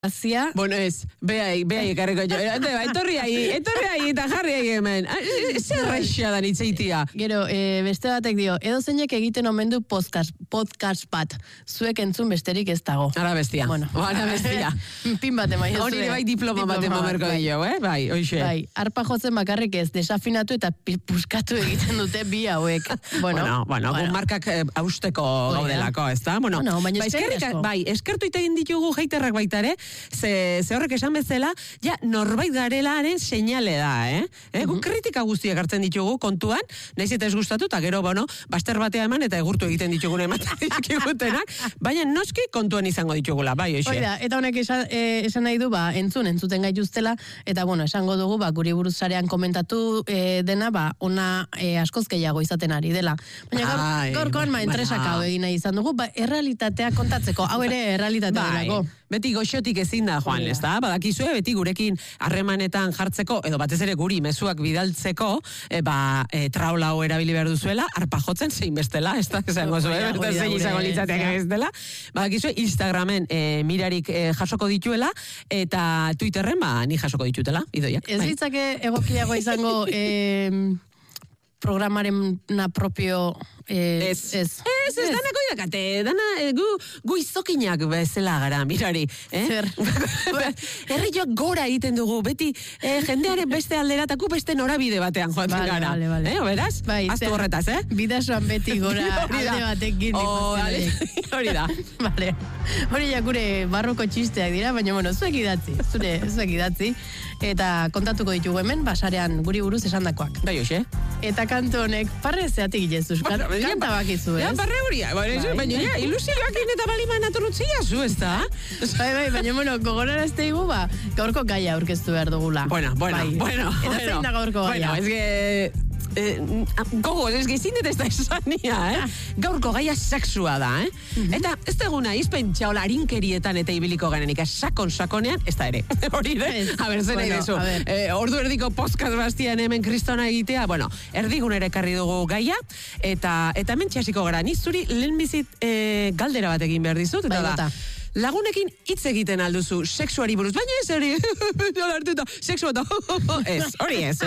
Azia. Bueno, ez, behai, karriko jo. Etorri ahi, eta jarri ahi hemen. Zer raixa da nitzeitia. Gero, beste batek dio, edo zeinek egiten omen du podcast bat. Zuek entzun besterik ez dago. Ara bestia. Bueno. Ara bestia. Pin bat emaio zuen. Hori bai diploma bat emamerko dio, Bai, hoxe. Bai, arpa jotzen bakarrik ez, desafinatu eta puskatu egiten dute bi hauek. Bueno, gu markak hausteko gaudelako, ez da? Bueno, eskertu egin ditugu heiterrak baita ere, ze horrek esan bezala, ja, norbait garelaren seinale da, Gu kritika guztiak hartzen ditugu kontuan, naiz eta ez gustatu, eta gero, baster batea eman eta egurtu egiten ditugune ematen ditugutenak, baina noski kontuan izango ditugula, bai, hoxe. Oida, eta honek esan nahi du, entzuten gaituztela, eta esango dugu, guri buruz sarean komentatu dena, ona askoz gehiago izaten ari dela. Baina gaurkoan entresak hau egin nahi izan dugu, errealitatea kontatzeko, hau ere errealitatea delako. Beti goxotik ezin da, Juan, ez da? Badakizue, beti gurekin harremanetan jartzeko, edo batez ere guri mezuak bidaltzeko, traula hau erabili behar duzuela, arpa jotzen zein bestela, ez da? Esango zuen, zein izango litzateak bestela. Badakizue, Instagramen mirarik jasoko dituela, eta Twitterren, ni jasoko ditutela, idoiak. Ez litzake egokiago izango programaren propio... Ez, danako idakate, gu izokinak bezala gara, mirari. Zer? Herriak gora egiten dugu, beti jendearen beste alderataku beste norabide batean joatzen gara. Vale. Beraz? Aztu horretaz, Bidasoan beti gora alde batekin. Hori da. Vale. Hori gure barroko txisteak dira, baina, zuek idatzi. Eta kontatuko ditugu hemen, basarean guri buruz esandakoak. Bai, hoxe. Eta kantu honek, parre zeatik Jesus, kanta bakizu, ez? Parre horia, baina ilusioak eta baliman atorrutzia zu, ez da? Bai, baina, gogorarazte igu, gaurko gaia aurkeztu behar dugula. Bueno. Eta zein da gaurko gaia? Bueno, ez que zindet ez da esania, Gaurko gaia sexua da, Eta ez deguna izpentsa hola harinkerietan eta ibiliko ganenik, sakonean, ez da ere. Hori a ber, zen nahi dezu. Ordu erdiko podcast bastian hemen kristona egitea, erdigunera ekarri dugu gaia, eta hemen txasiko gara, nizuri lehenbizit galdera bat egin behar dizut, eta da, lagunekin hitz egiten alduzu sexuari buruz, baina ez hori, sexua eta, hori ez,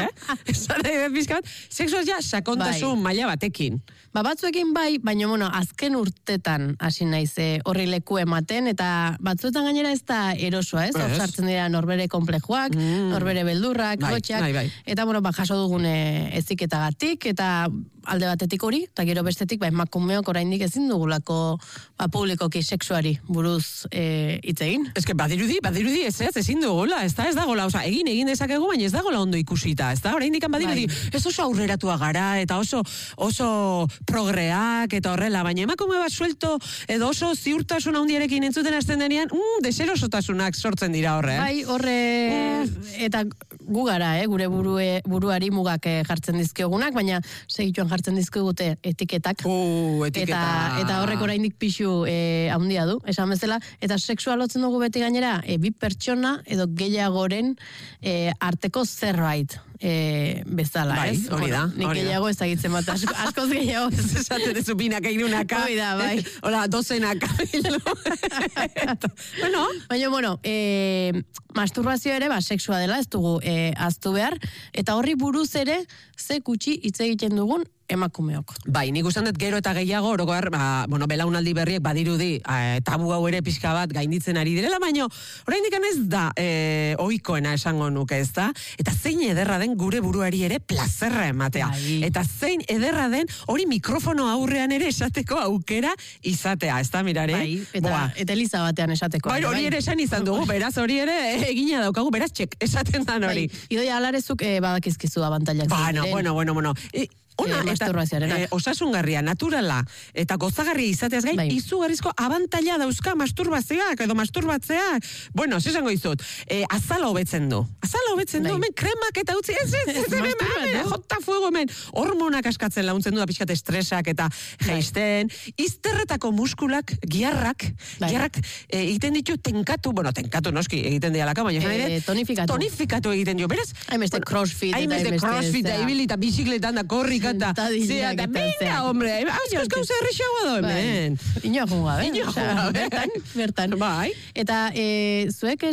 sexua ja sakontasun maila batekin. Batzuekin bai, baina, azken urtetan hasi naiz horri leku ematen, eta batzuetan gainera ez da erosoa, ez? Sartzen dira norbere komplejoak, norbere beldurrak, gotxak, eta, jaso dugun eziketagatik, eta alde batetik hori, eta gero bestetik, emakumeok oraindik ezin dugulako publikoki sexuari buruz hitz egin. Ez que badirudi, ezin dugula, ez dagoela, egin dezakegu, baina ez dagoela ondo ikusita, ez da, oraindik badirudi, ez oso aurreratua gara, eta oso progreak, eta horrela, baina emakume bat suelto, edo oso ziurtasun handiarekin entzuten hasten denean, deserosotasunak sortzen dira horre. Bai, horre, eta gu gara, gure buruari mugak jartzen dizkiogunak, baina segituan jartzen dizkigute etiketak. Eta horrek oraindik pixu handia du, esan bezala, eta sexua lotzen dugu beti gainera, bi pertsona edo gehiagoren arteko zerbait bezala, ez? Hori da. Nik gehiago ezagitzen bat, askoz gehiago ez esaten ez upinaka, irunaka. Hoi da, bai. Hola, dozenaka. Baina, masturbazio ere, sexua dela, ez dugu aztu behar, eta horri buruz ere, ze gutxi hitz egiten dugun emakumeok. Bai, nik usan dut gero eta gehiago, orokoar, belaunaldi berriek badirudi tabu hau ere pixka bat gainditzen ari direla, baina oraindik ez da ohikoena esango nuke, ez da? Eta zein ederra den gure buruari ere plazerra ematea. Bai. Eta zein ederra den hori mikrofono aurrean ere esateko aukera izatea, ez da, mirari? Bai, eta eliza batean esateko. Bai, hori ere esan izan dugu, beraz hori ere egina daukagu, beraz txek, esaten dan hori. Idoia alarezuk badakizkizu abantailak. Bueno. Osasungarria, naturala eta gozagarria izateaz gain, izugarrizko abantaila dauzka masturbazioak edo masturbatzeak. Bueno, esango dizut, azala hobetzen du. Hemen kremak eta utzi, jota fuego hemen, hormonak askatzen laguntzen du da pixkat estresak eta jaisten, izterretako muskulak, giarrak egiten ditu tenkatu noski egiten dialaka, baina tonifikatu egiten dio, beraz? Haimeste crossfit eta bizikletan da korrik kanta. Zia, da venga, hombre, asko zerrexagoa da hemen. Inoa junga, bertan. Bertan. Bai. Eta zuek